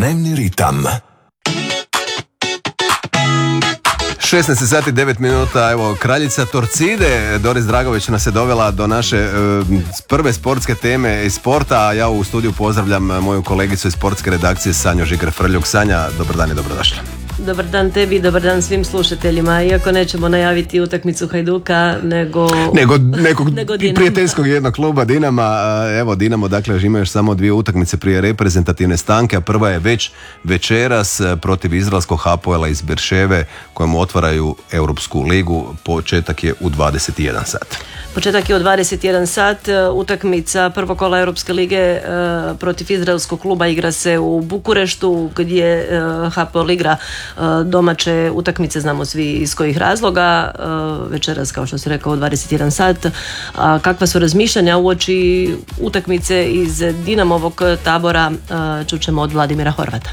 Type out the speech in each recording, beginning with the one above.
Dnevni ritam. 16 sati 9 minuta, evo, kraljica Torcide Doris Dragović nas je dovela do naše prve sportske teme iz sporta, a ja u studiju pozdravljam moju kolegicu iz sportske redakcije Sanju Žikar-Frljuk. Sanja, dobar dan i dobrodošla. Dobar dan tebi, dobar dan svim slušateljima. Iako nećemo najaviti utakmicu Hajduka, nego nekog prijateljskog jednog kluba Dinama. Evo, Dinamo dakle ima još samo 2 utakmice prije reprezentativne stanke, a prva je već večeras protiv izraelskog Hapoela iz Berševe, kojemu otvaraju Europsku ligu. Početak je u 21 sat. Početak je u 21 sat. Utakmica prvog kola Europske lige protiv izraelskog kluba igra se u Bukureštu, gdje Hapoel igra domaće utakmice, znamo svi iz kojih razloga. Večeras, kao što si rekao, u 21 sat. A kakva su razmišljanja uoči utakmice iz Dinamovog tabora, čućemo od Vladimira Horvata.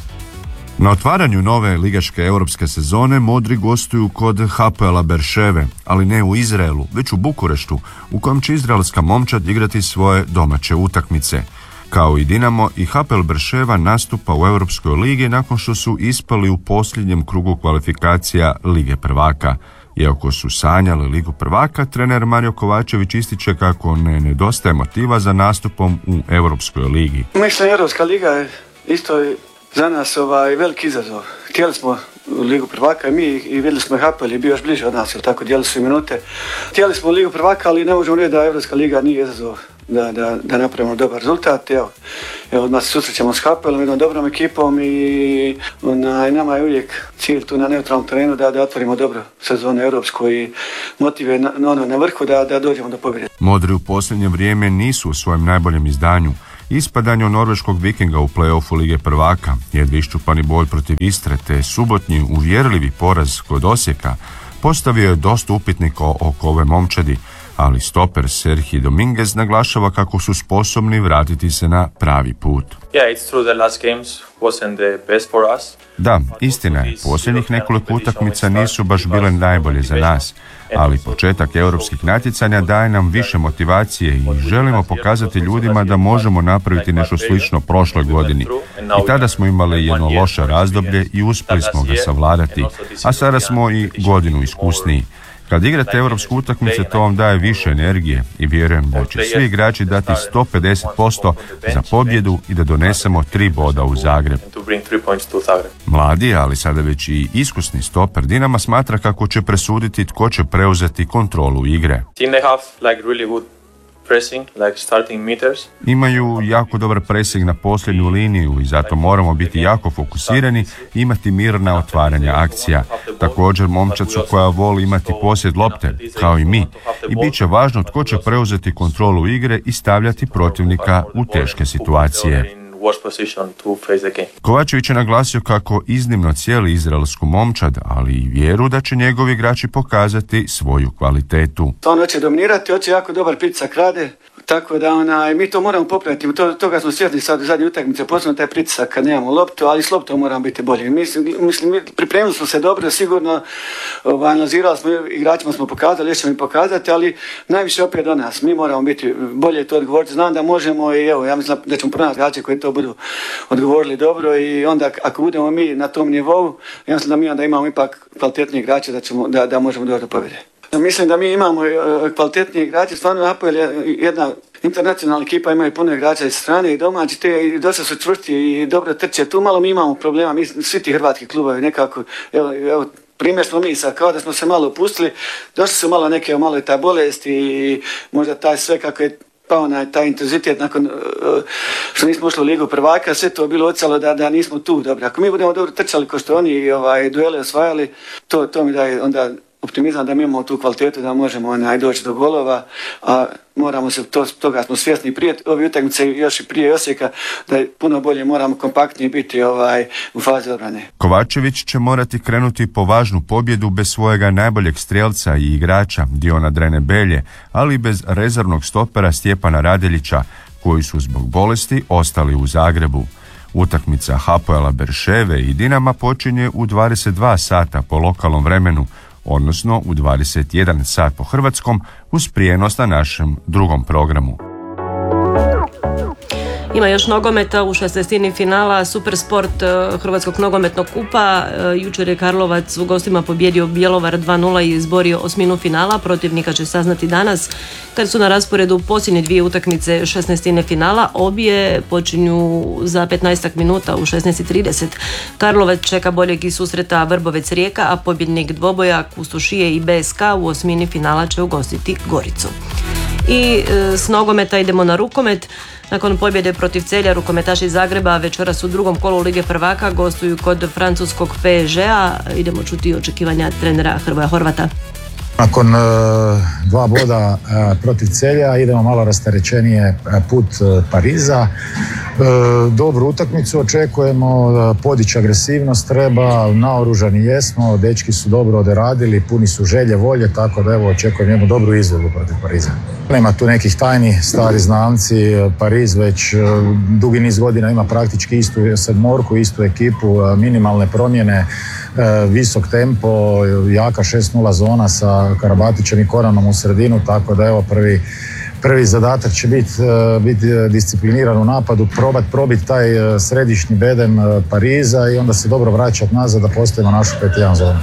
Na otvaranju nove ligaške europske sezone modri gostuju kod Hapoela Berševe, ali ne u Izraelu, već u Bukureštu, u kojem će izraelska momčad igrati svoje domaće utakmice. Kao i Dinamo, i Hapoel Berševa nastupa u Europskoj ligi nakon što su ispali u posljednjem krugu kvalifikacija Lige prvaka. Iako su sanjali Ligu prvaka, trener Mario Kovačević ističe kako ne nedostaje motiva za nastupom u Europskoj ligi. Mislim, Europska liga je isto za nas veliki izazov. Htjeli smo Ligu prvaka i vidjeli smo Hapoel je bio još bliže od nas, jer tako dijeli su minute. Htjeli smo Ligu prvaka, ali ne možemo reći da Europska liga nije izazov da napravimo dobar rezultat. Evo odmah se susrećemo s Hapoelom, jednom dobrom ekipom i nama je uvijek cilj tu na neutralnom terenu da otvorimo dobro sezonu europsku i motiv je na vrhu da dođemo do pobjede. Modri u posljednje vrijeme nisu u svojem najboljem izdanju. Ispadanje norveškog Vikinga u play-offu Lige prvaka, jedva iščupani boj protiv Istre te subotnji uvjerljivi poraz kod Osijeka postavio je dosta upitnika oko ove momčadi, ali stoper Sergio Dominguez naglašava kako su sposobni vratiti se na pravi put. Da, istina je, posljednjih nekoliko utakmica nisu baš bile najbolje za nas, ali početak europskih natjecanja daje nam više motivacije i želimo pokazati ljudima da možemo napraviti nešto slično prošloj godini. I tada smo imali jedno loše razdoblje i uspjeli smo ga savladati, a sada smo i godinu iskusniji. Kad igrate europsku utakmicu, to vam daje više energije i vjerujem da će svi igrači dati 150% za pobjedu i da donesemo 3 boda u Zagreb. Mladi, ali sada već i iskusni stoper Dinama smatra kako će presuditi tko će preuzeti kontrolu igre. Imaju jako dobar presing na posljednju liniju i zato moramo biti jako fokusirani i imati mirna otvaranja akcija. Također momčad su koja voli imati posjed lopte, kao i mi, i bit će važno tko će preuzeti kontrolu igre i stavljati protivnika u teške situacije. Kovačević je naglasio kako iznimno cijeli izraelsku momčad, ali i vjeru da će njegovi igrači pokazati svoju kvalitetu. On hoće dominirati, hoće jako dobar pritisak rade, tako da mi to moramo popraviti. Toga smo svjesni sad u zadnje utakmice, posebno taj pritisak kad nemamo loptu, ali s loptom moramo biti bolji. Mislim, pripremili smo se dobro, sigurno analizirali smo, igračima smo pokazali, još ćemo im pokazati, ali najviše opet do nas. Mi moramo biti bolje to odgovoriti. Znam da možemo i evo, ja mislim da ćemo pronaći igrače koji to budu odgovorili dobro i onda ako budemo mi na tom nivou, ja mislim da mi onda imamo ipak kvalitetnije igrače da možemo doći do pobjede. Mislim da mi imamo kvalitetnije igrače, stvarno Hapoel je jedna internacionalna ekipa, imaju puno igrača iz strane i domaći, te dosta su čvrsti i dobro trče. Tu malo mi imamo problema, mi svi ti hrvatski klubovi nekako, evo primjer smo mi sad, kao da smo se malo opustili, došli su malo je ta bolest i možda taj sve kako je pao na taj intenzitet nakon što nismo ušli u Ligu prvaka, sve to bilo ocalo da nismo tu dobri. Ako mi budemo dobro trčali kao što oni duele osvajali, to mi daje onda optimizam da mi imamo tu kvalitetu da možemo doći do golova, a moramo se, toga smo svjesni prije ove utakmice, još i prije Osijeka, da puno bolje moramo kompaktnije biti u fazi obrane. Kovačević će morati krenuti po važnu pobjedu bez svojega najboljeg strijelca i igrača Diona Drene Belje, ali i bez rezervnog stopera Stjepana Radeljića, koji su zbog bolesti ostali u Zagrebu. Utakmica Hapoela Berševe i Dinama počinje u 22 sata po lokalnom vremenu, odnosno u 21 sat po hrvatskom, uz prijenos na našem drugom programu. Ima još nogometa u 16. finala Supersport Hrvatskog nogometnog kupa. Jučer je Karlovac u gostima pobjedio Bjelovar 2-0 i izborio osminu finala. Protivnika će saznati danas kad su na rasporedu posljednje dvije utakmice 16. finala. Obje počinju za 15 minuta u 16:30. Karlovac čeka boljeg i susreta Vrbovec Rijeka, a pobjednik dvoboja Kustošije i BSK u osmini finala će ugostiti Goricu. I s nogometa idemo na rukomet. Nakon pobjede protiv Celja, rukometaši iz Zagreba večeras u drugom kolu Lige prvaka gostuju kod francuskog PSG-a. Idemo čuti očekivanja trenera Hrvoja Horvata. Nakon dva boda protiv Celja idemo malo rasterećenije put Pariza. Dobru utakmicu očekujemo, podići agresivnost treba, naoružani jesmo, dečki su dobro odradili, puni su želje, volje, tako da evo očekujem jednu dobru izvedbu protiv Pariza. Nema tu nekih tajni, stari znamci, Pariz već dugi niz godina ima praktički istu sedmorku, istu ekipu, minimalne promjene, visok tempo, jaka 6-0 zona sa Karabatićem i Koranom u sredinu, tako da evo prvi zadatak će biti discipliniran u napadu, probiti taj središnji bedem Pariza i onda se dobro vraćati nazad da postavimo našu 5-1 zonu.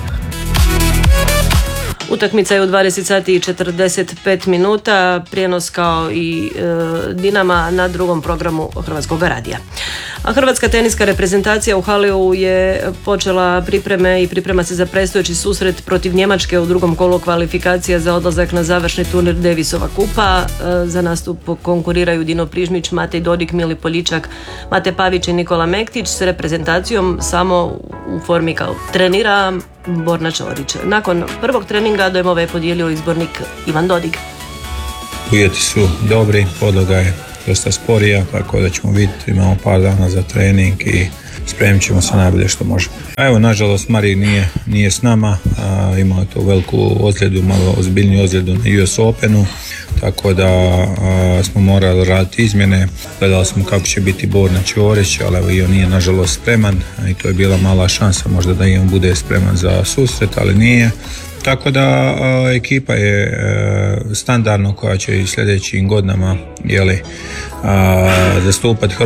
Utakmica je u 20 sati i 45 minuta, prijenos kao i Dinama na drugom programu Hrvatskog radija. A hrvatska teniska reprezentacija u Halleu je počela pripreme i priprema se za predstojeći susret protiv Njemačke u drugom kolu kvalifikacija za odlazak na završni turnir Davisova kupa. Za nastup konkuriraju Dino Prižmić, Matej Dodik, Mili Poljičak, Mate Pavić i Nikola Mektić. S reprezentacijom samo u formi kao trenira Borna Čorić. Nakon prvog treninga dojmove je podijelio izbornik Ivan Dodig. Uvjeti su dobri, podloga je dosta sporija, tako da ćemo vidjeti, imamo par dana za trening i spremit ćemo se najbolje što možemo. Evo, nažalost, Mari nije s nama, imao je to veliku ozljedu, malo ozbiljniju ozljedu na US Openu, tako da smo morali raditi izmjene. Gledali smo kako će biti Borna Čorić, ali evo i on nije nažalost spreman i to je bila mala šansa možda da i on bude spreman za susret, ali nije. Tako da ekipa je standardno koja će i sljedećim godinama zastupati